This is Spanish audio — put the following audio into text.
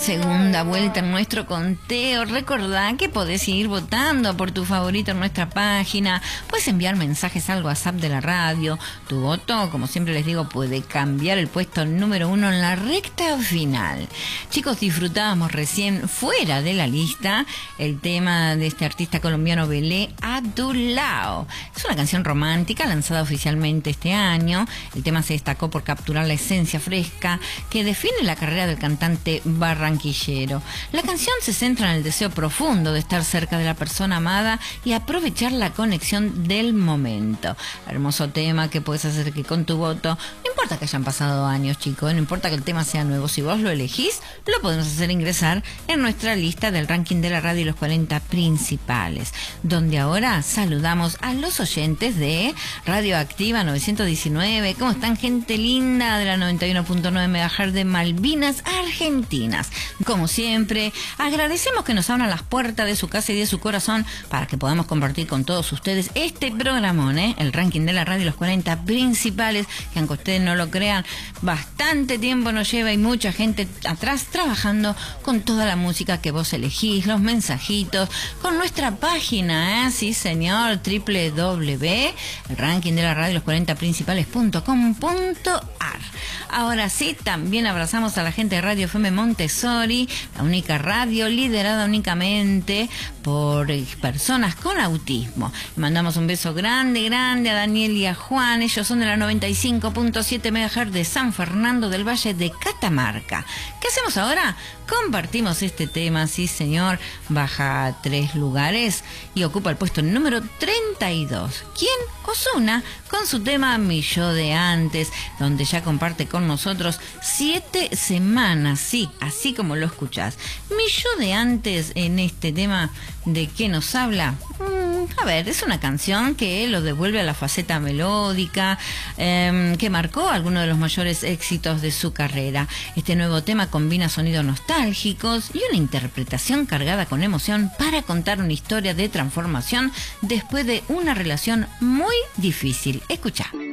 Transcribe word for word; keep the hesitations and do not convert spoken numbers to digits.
Segunda vuelta en nuestro conteo. Recordá que podés ir votando por tu favorito en nuestra página. Puedes enviar mensajes al WhatsApp de la radio. Tu voto, como siempre les digo, puede cambiar el puesto número uno en la recta final. Chicos, disfrutábamos recién fuera de la lista el tema de este artista colombiano Belé, A Tu Lao. Es una canción romántica lanzada oficialmente este año. El tema se destacó por capturar la esencia fresca que define la carrera del cantante barranquillero. La canción se centra en el deseo profundo de estar cerca de la persona amada y aprovechar la conexión del momento. Hermoso tema que puedes hacer que con tu voto, no importa que hayan pasado años, chicos, no importa que el tema sea nuevo, si vos lo elegís, lo podemos hacer ingresar en nuestra lista del ranking de la radio y los cuarenta principales, donde ahora saludamos a los oyentes de Radio Activa novecientos diecinueve. ¿Cómo están, gente linda de la noventa y uno punto nueve megahertz de Malvinas Argentinas? Como siempre, agradecemos que nos abran las puertas de su casa y de su corazón para que podamos compartir con todos ustedes este programón, ¿eh? El ranking de la radio y los cuarenta principales, que aunque ustedes no lo crean, bastante tiempo nos lleva y mucha gente atrás trabajando con toda la música que vos elegís, los mensajitos, con nuestra página, ¿eh? Sí, señor, doble u doble u doble u punto el ranking de la radio y los cuarenta principales punto com punto ar. Ahora sí, también abrazamos a la gente de Radio F M Montessori, la única radio liderada únicamente por personas con autismo. Le mandamos un beso grande, grande a Daniel y a Juan. Ellos son de la noventa y cinco punto siete megahertz de San Fernando del Valle de Catamarca. ¿Qué hacemos ahora? Compartimos este tema, sí señor, baja tres lugares y ocupa el puesto número treinta y dos. ¿Quién? Ozuna, con su tema Mi Yo de Antes, donde ya comparte con nosotros siete semanas, sí, así como lo escuchás. Mi Yo de Antes, en este tema, ¿de qué nos habla? Mm, a ver, es una canción que lo devuelve a la faceta melódica, eh, que marcó algunos de los mayores éxitos de su carrera. Este nuevo tema combina sonidos nostálgicos y una interpretación cargada con emoción para contar una historia de transformación después de una relación muy difícil. Escucha.